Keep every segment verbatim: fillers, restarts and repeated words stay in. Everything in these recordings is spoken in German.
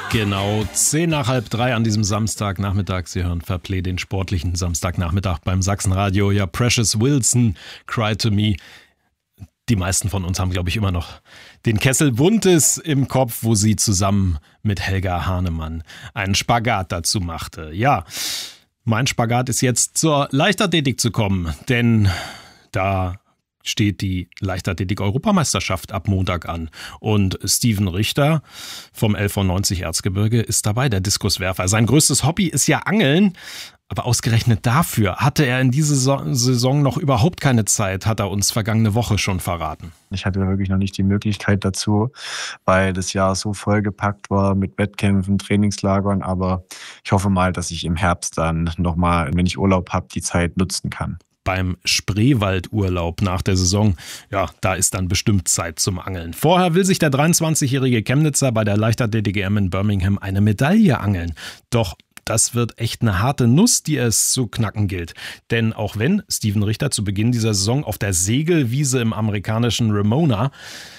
Genau, zehn nach halb drei an diesem Samstagnachmittag. Sie hören Fairplay, den sportlichen Samstagnachmittag beim Sachsenradio. Ja, Precious Wilson, Cry to Me. Die meisten von uns haben, glaube ich, immer noch den Kessel Buntes im Kopf, wo sie zusammen mit Helga Hahnemann einen Spagat dazu machte. Ja, mein Spagat ist jetzt zur Leichtathletik zu kommen, denn da steht die Leichtathletik-Europameisterschaft ab Montag an. Und Steven Richter vom L V neunzig Erzgebirge ist dabei, der Diskuswerfer. Sein größtes Hobby ist ja Angeln, aber ausgerechnet dafür hatte er in dieser Saison noch überhaupt keine Zeit, hat er uns vergangene Woche schon verraten. Ich hatte wirklich noch nicht die Möglichkeit dazu, weil das Jahr so vollgepackt war mit Wettkämpfen, Trainingslagern. Aber ich hoffe mal, dass ich im Herbst dann nochmal, wenn ich Urlaub habe, die Zeit nutzen kann. Beim Spreewaldurlaub nach der Saison, ja, da ist dann bestimmt Zeit zum Angeln. Vorher will sich der dreiundzwanzigjährige Chemnitzer bei der Leichtathletik-E M in Birmingham eine Medaille angeln. Doch das wird echt eine harte Nuss, die es zu knacken gilt. Denn auch wenn Steven Richter zu Beginn dieser Saison auf der Segelwiese im amerikanischen Ramona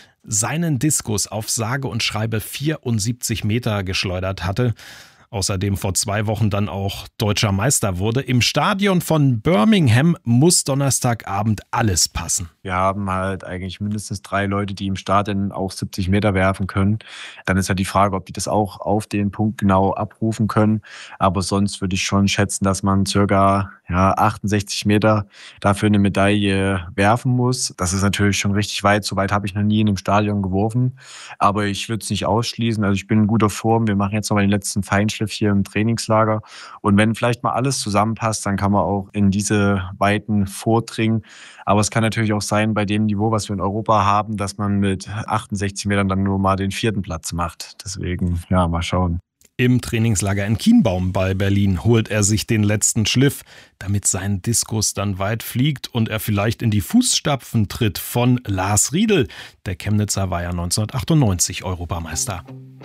seinen Diskus auf sage und schreibe vierundsiebzig Meter geschleudert hatte, außerdem vor zwei Wochen dann auch deutscher Meister wurde. Im Stadion von Birmingham muss Donnerstagabend alles passen. Wir haben halt eigentlich mindestens drei Leute, die im Stadion auch siebzig Meter werfen können. Dann ist ja die Frage, ob die das auch auf den Punkt genau abrufen können. Aber sonst würde ich schon schätzen, dass man circa ja, achtundsechzig Meter dafür eine Medaille werfen muss. Das ist natürlich schon richtig weit. So weit habe ich noch nie in einem Stadion geworfen. Aber ich würde es nicht ausschließen. Also ich bin in guter Form. Wir machen jetzt noch mal den letzten Feinschliff hier im Trainingslager. Und wenn vielleicht mal alles zusammenpasst, dann kann man auch in diese Weiten vordringen. Aber es kann natürlich auch sein, bei dem Niveau, was wir in Europa haben, dass man mit achtundsechzig Metern dann nur mal den vierten Platz macht. Deswegen, ja, mal schauen. Im Trainingslager in Kienbaum bei Berlin holt er sich den letzten Schliff, damit sein Diskus dann weit fliegt und er vielleicht in die Fußstapfen tritt von Lars Riedel. Der Chemnitzer war ja neunzehnhundertachtundneunzig Europameister.